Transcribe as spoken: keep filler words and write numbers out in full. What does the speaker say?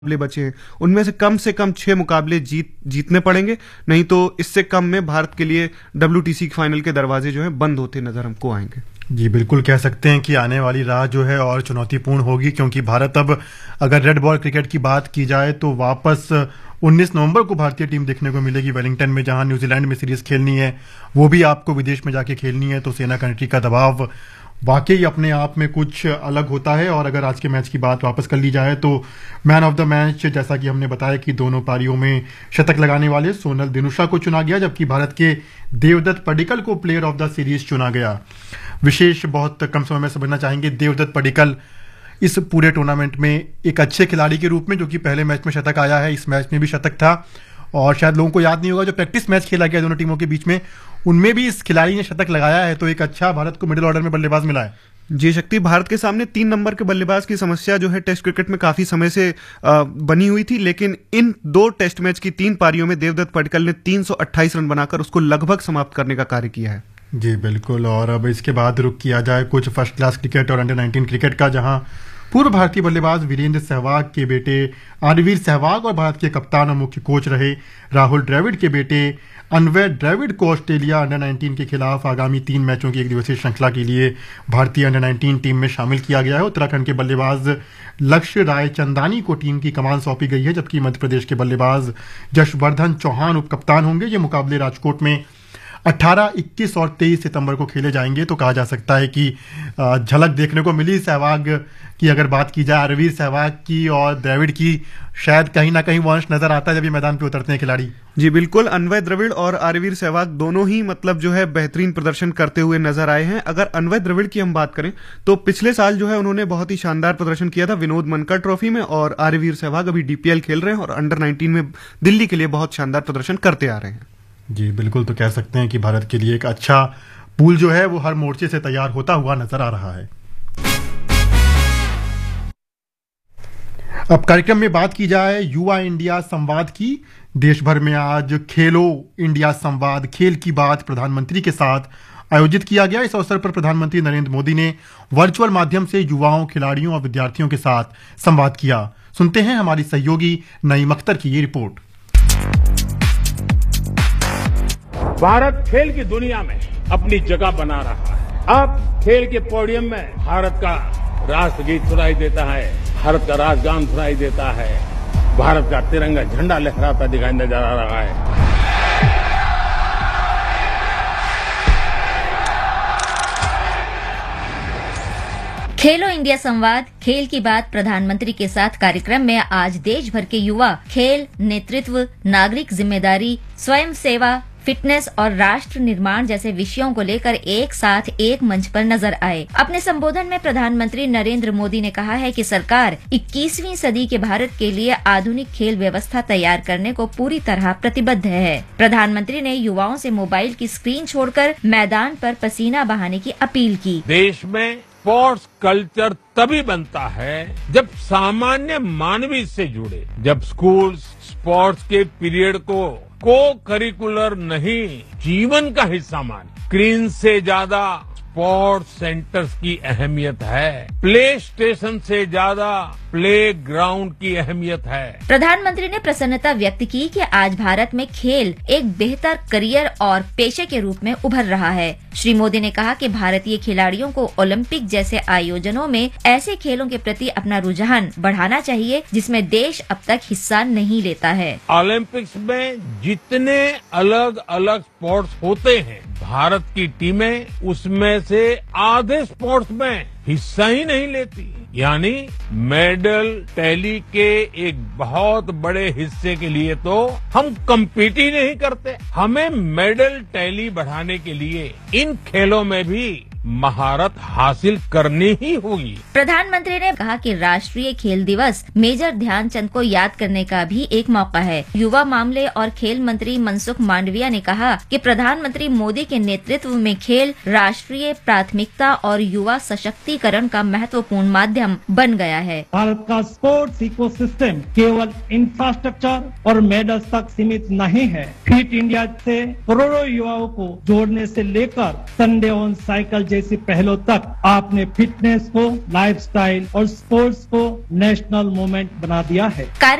मुकाबले बचे हैं उनमें से कम से कम छह मुकाबले जीत जीतने पड़ेंगे, नहीं तो इससे कम में भारत के लिए डब्ल्यूटीसी फाइनल के दरवाजे जो है बंद होते नजर हमको आएंगे। जी बिल्कुल, कह सकते हैं कि आने वाली राह जो है और चुनौतीपूर्ण होगी, क्योंकि भारत अब अगर रेड बॉल क्रिकेट की बात की जाए तो वापस उन्नीस नवंबर को भारतीय टीम देखने को मिलेगी वेलिंगटन में, जहां न्यूजीलैंड में सीरीज खेलनी है, वो भी आपको विदेश में जाके खेलनी है। तो सेना कंट्री का दबाव वाकई अपने आप में कुछ अलग होता है। और अगर आज के मैच की बात वापस कर ली जाए तो मैन ऑफ द मैच, जैसा कि हमने बताया कि दोनों पारियों में शतक लगाने वाले सोनल दिनुशा को चुना गया, जबकि भारत के देवदत्त पडिक्कल को प्लेयर ऑफ द सीरीज चुना गया। विशेष बहुत कम समय में समझना चाहेंगे, देवदत्त पडिक्कल इस पूरे टूर्नामेंट में एक अच्छे खिलाड़ी के रूप में, जो कि पहले मैच में शतक आया है, इस मैच में भी शतक था। और शायद लोगों को याद नहीं होगा, जो प्रैक्टिस मैच खेला गया दोनों टीमों के बीच में, उनमें भी इस खिलाड़ी ने शतक लगाया है। तो एक अच्छा भारत को मिडिल ऑर्डर में बल्लेबाज मिला है। जी शक्ति, भारत के सामने तीन नंबर के बल्लेबाज की समस्या जो है टेस्ट क्रिकेट में काफी समय से आ, बनी हुई थी, लेकिन इन दो टेस्ट मैच की तीन पारियों में देवदत्त पडिक्कल ने तीन सौ अट्ठाईस रन बनाकर उसको लगभग समाप्त करने का कार्य किया है। जी बिल्कुल, और अब इसके बाद रुख किया जाए कुछ फर्स्ट क्लास क्रिकेट और अंडर नाइनटीन क्रिकेट का, जहां पूर्व भारतीय बल्लेबाज वीरेंद्र सहवाग के बेटे आरवीर सहवाग और भारत के कप्तान और मुख्य कोच रहे राहुल द्रविड़ के बेटे अनवय द्रविड़ को ऑस्ट्रेलिया अंडर नाइनटीन के खिलाफ आगामी तीन मैचों की एक दिवसीय श्रृंखला के लिए भारतीय अंडर नाइनटीन टीम में शामिल किया गया है। उत्तराखंड के बल्लेबाज लक्ष्य राय चंदानी को टीम की कमान सौंपी गई है, जबकि मध्य प्रदेश के बल्लेबाज जशवर्धन चौहान उप कप्तान होंगे। ये मुकाबले राजकोट में अठारह, इक्कीस और तेईस सितंबर को खेले जाएंगे। तो कहा जा सकता है कि झलक देखने को मिली सहवाग की। अगर बात की जाए अरवीर सहवाग की और द्रविड़ की, शायद कहीं ना कहीं वंश नजर आता है जब ये मैदान पे उतरते हैं खिलाड़ी। जी बिल्कुल, अनवय द्रविड़ और आरवीर सहवाग दोनों ही मतलब जो है बेहतरीन प्रदर्शन करते हुए नजर आए हैं। अगर अनवय द्रविड़ की हम बात करें तो पिछले साल जो है उन्होंने बहुत ही शानदार प्रदर्शन किया था विनोद मनकर ट्रॉफी में, और आरवीर सहवाग अभी डीपीएल खेल रहे हैं और अंडर नाइनटीन में दिल्ली के लिए बहुत शानदार प्रदर्शन करते आ रहे हैं। जी बिल्कुल, तो कह सकते हैं कि भारत के लिए एक अच्छा पूल जो है वो हर मोर्चे से तैयार होता हुआ नजर आ रहा है। अब कार्यक्रम में बात की जाए युवा इंडिया संवाद की। देश भर में आज खेलो इंडिया संवाद, खेल की बात प्रधानमंत्री के साथ आयोजित किया गया। इस अवसर पर प्रधानमंत्री नरेंद्र मोदी ने वर्चुअल माध्यम से युवाओं, खिलाड़ियों और विद्यार्थियों के साथ संवाद किया। सुनते हैं हमारी सहयोगी नईम अख्तर की ये रिपोर्ट। भारत खेल की दुनिया में अपनी जगह बना रहा है। अब खेल के पोडियम में भारत का राष्ट्रगीत सुनाई देता है, भारत का राष्ट्रगान सुनाई देता है, भारत का तिरंगा झंडा लहराता दिखाई नजर आ रहा है। खेलो इंडिया संवाद, खेल की बात प्रधानमंत्री के साथ कार्यक्रम में आज देश भर के युवा खेल, नेतृत्व, नागरिक जिम्मेदारी, स्वयं सेवा, फिटनेस और राष्ट्र निर्माण जैसे विषयों को लेकर एक साथ एक मंच पर नजर आए। अपने संबोधन में प्रधानमंत्री नरेंद्र मोदी ने कहा है कि सरकार इक्कीसवीं सदी के भारत के लिए आधुनिक खेल व्यवस्था तैयार करने को पूरी तरह प्रतिबद्ध है। प्रधानमंत्री ने युवाओं से मोबाइल की स्क्रीन छोड़कर मैदान पर पसीना बहाने की अपील की। देश में स्पोर्ट्स कल्चर तभी बनता है जब सामान्य मानवी से जुड़े, जब स्कूल स्पोर्ट्स के पीरियड को को करिकुलर नहीं, जीवन का हिस्सा माने। स्क्रीन से ज्यादा स्पोर्ट्स सेंटर्स की अहमियत है, प्ले स्टेशन से ज्यादा प्ले ग्राउंड की अहमियत है। प्रधानमंत्री ने प्रसन्नता व्यक्त की कि आज भारत में खेल एक बेहतर करियर और पेशे के रूप में उभर रहा है। श्री मोदी ने कहा कि भारतीय खिलाड़ियों को ओलंपिक जैसे आयोजनों में ऐसे खेलों के प्रति अपना रुझान बढ़ाना चाहिए जिसमें देश अब तक हिस्सा नहीं लेता है। ओलंपिक्स में जितने अलग अलग स्पोर्ट्स होते हैं, भारत की टीमें उसमें से आधे स्पोर्ट्स में हिस्सा ही नहीं लेती। यानी मेडल टैली के एक बहुत बड़े हिस्से के लिए तो हम कम्पीट ही नहीं करते। हमें मेडल टैली बढ़ाने के लिए इन खेलों में भी महारत हासिल करनी ही होगी। प्रधानमंत्री ने कहा कि राष्ट्रीय खेल दिवस मेजर ध्यानचंद को याद करने का भी एक मौका है। युवा मामले और खेल मंत्री मनसुख मांडविया ने कहा कि प्रधानमंत्री मोदी के नेतृत्व में खेल राष्ट्रीय प्राथमिकता और युवा सशक्तिकरण का महत्वपूर्ण माध्यम बन गया है। भारत का स्पोर्ट्स इकोसिस्टम केवल इंफ्रास्ट्रक्चर और मेडल्स तक सीमित नहीं है। फिट इंडिया से करोड़ों युवाओं को जोड़ने से लेकर संडे ऑन साइकिल जैसी पहलों तक आपने फिटनेस को लाइफस्टाइल और स्पोर्ट्स को नेशनल मूवमेंट बना दिया है।